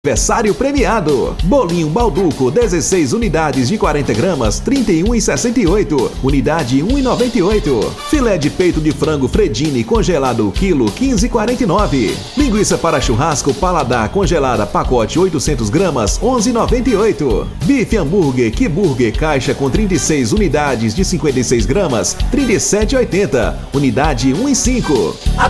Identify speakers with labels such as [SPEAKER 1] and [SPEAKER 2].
[SPEAKER 1] Aniversário premiado. Bolinho Balduco, 16 unidades de 40 gramas, R$ 31,68. Unidade R$ 1,98. Filé de peito de frango Fredini congelado, quilo, R$ 15,49. Linguiça para churrasco Paladar congelada, pacote 800 gramas, R$ 11,98. Bife hambúrguer Quiburger, caixa com 36 unidades de 56 gramas, R$ 37,80. Unidade R$ 1,5.